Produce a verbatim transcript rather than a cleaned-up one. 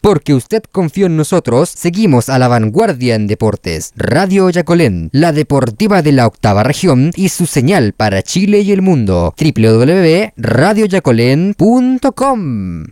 Porque usted confió en nosotros, seguimos a la vanguardia en deportes. Radio Yacolén, la deportiva de la octava región y su señal para Chile y el mundo. doble u doble u doble u punto radio yacolén punto com